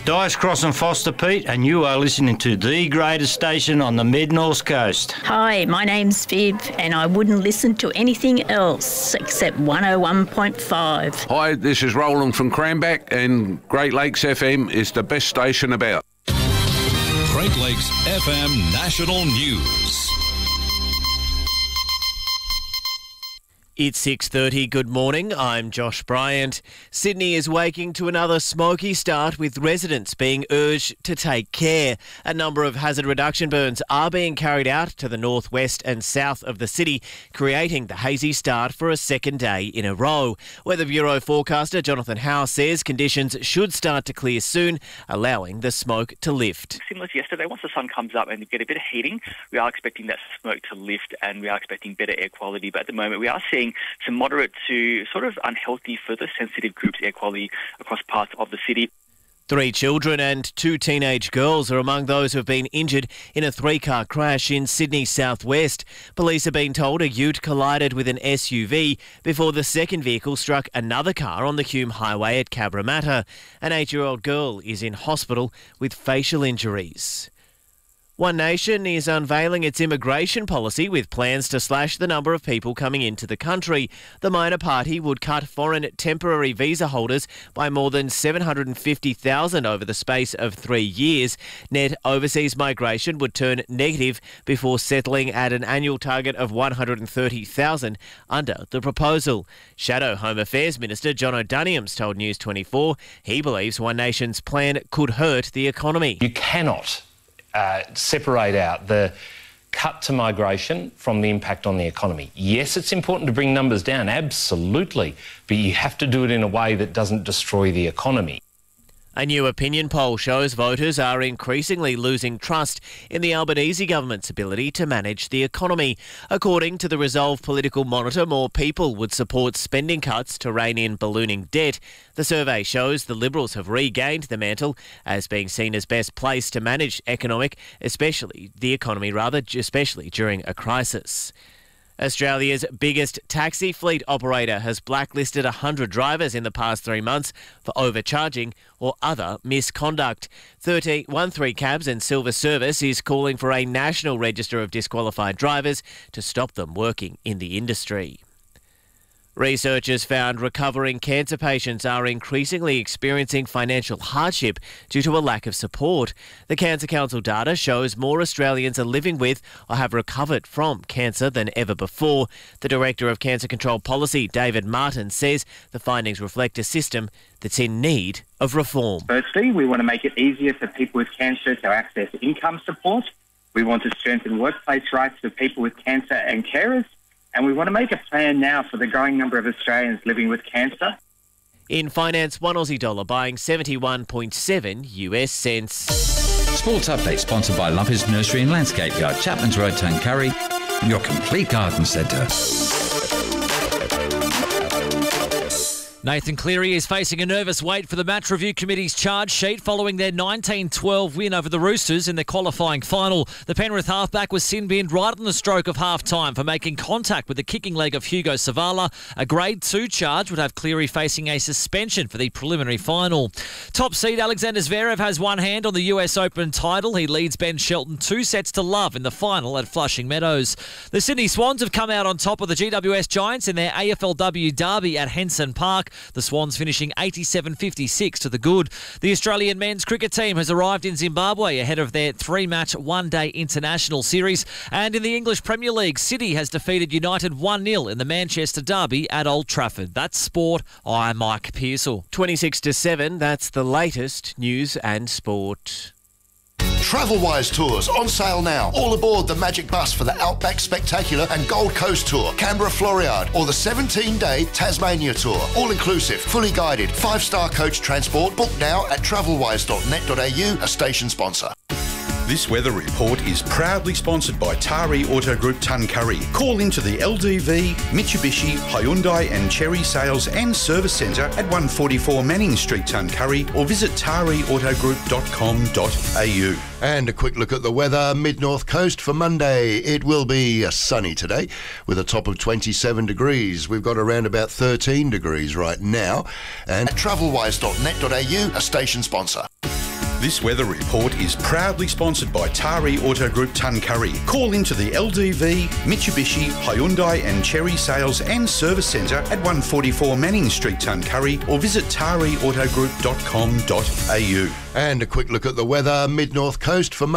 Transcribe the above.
Dice Cross and Foster Pete, and you are listening to the greatest station on the mid-north coast. Hi, my name's Viv, and I wouldn't listen to anything else except 101.5. Hi, this is Roland from Cranback, and Great Lakes FM is the best station about. Great Lakes FM National News. It's 6:30. Good morning. I'm Josh Bryant. Sydney is waking to another smoky start, with residents being urged to take care. A number of hazard reduction burns are being carried out to the northwest and south of the city, creating the hazy start for a second day in a row. Weather Bureau forecaster Jonathan Howe says conditions should start to clear soon, allowing the smoke to lift. Similar to yesterday, once the sun comes up and you get a bit of heating, we are expecting that smoke to lift and we are expecting better air quality. But at the moment, we are seeing some moderate to sort of unhealthy for the sensitive groups air quality across parts of the city. 3 children and 2 teenage girls are among those who have been injured in a 3-car crash in Sydney's southwest. Police have been told a ute collided with an SUV before the second vehicle struck another car on the Hume Highway at Cabramatta. An 8-year-old girl is in hospital with facial injuries. One Nation is unveiling its immigration policy with plans to slash the number of people coming into the country. The minor party would cut foreign temporary visa holders by more than 750,000 over the space of 3 years. Net overseas migration would turn negative before settling at an annual target of 130,000 under the proposal. Shadow Home Affairs Minister John O'Daniels told News 24 he believes One Nation's plan could hurt the economy. You cannot separate out the cut to migration from the impact on the economy. Yes, it's important to bring numbers down, absolutely, but you have to do it in a way that doesn't destroy the economy. A new opinion poll shows voters are increasingly losing trust in the Albanese government's ability to manage the economy. According to the Resolve Political Monitor, more people would support spending cuts to rein in ballooning debt. The survey shows the Liberals have regained the mantle as being seen as best placed to manage especially during a crisis. Australia's biggest taxi fleet operator has blacklisted 100 drivers in the past 3 months for overcharging or other misconduct. 13 Cabs and Silver Service is calling for a national register of disqualified drivers to stop them working in the industry. Researchers found recovering cancer patients are increasingly experiencing financial hardship due to a lack of support. The Cancer Council data shows more Australians are living with or have recovered from cancer than ever before. The Director of Cancer Control Policy, David Martin, says the findings reflect a system that's in need of reform. Firstly, we want to make it easier for people with cancer to access income support. We want to strengthen workplace rights for people with cancer and carers. And we want to make a plan now for the growing number of Australians living with cancer. In finance, $1 Aussie buying 71.7 US cents. Sports Update sponsored by Lumpers Nursery and Landscape Yard, Chapman's Road, Tuncurry, your complete garden centre. Nathan Cleary is facing a nervous wait for the Match Review Committee's charge sheet following their 19-12 win over the Roosters in their qualifying final. The Penrith halfback was sin-binned right on the stroke of half-time for making contact with the kicking leg of Hugo Savala. A Grade 2 charge would have Cleary facing a suspension for the preliminary final. Top seed Alexander Zverev has one hand on the US Open title. He leads Ben Shelton 2-0 in the final at Flushing Meadows. The Sydney Swans have come out on top of the GWS Giants in their AFLW derby at Henson Park. The Swans finishing 87-56 to the good. The Australian men's cricket team has arrived in Zimbabwe ahead of their 3-match one-day international series. And in the English Premier League, City has defeated United 1-0 in the Manchester derby at Old Trafford. That's sport. I'm Mike Pearsall. 26-7, that's the latest news and sport. Travelwise Tours on sale now. All aboard the Magic Bus for the Outback Spectacular and Gold Coast Tour, Canberra Floriade, or the 17-day Tasmania Tour. All inclusive, fully guided, 5-star coach transport. Book now at travelwise.net.au, a station sponsor. This weather report is proudly sponsored by Tari Auto Group Tuncurry. Call into the LDV, Mitsubishi, Hyundai and Chery Sales and Service Centre at 144 Manning Street, Tuncurry, or visit tariautogroup.com.au. And a quick look at the weather. Mid-North Coast for Monday. It will be sunny today with a top of 27 degrees. We've got around about 13 degrees right now. And at travelwise.net.au, a station sponsor. This weather report is proudly sponsored by Tari Auto Group Tuncurry. Call into the LDV, Mitsubishi, Hyundai and Cherry Sales and Service Centre at 144 Manning Street, Tuncurry, or visit tariautogroup.com.au. And a quick look at the weather. Mid-North Coast for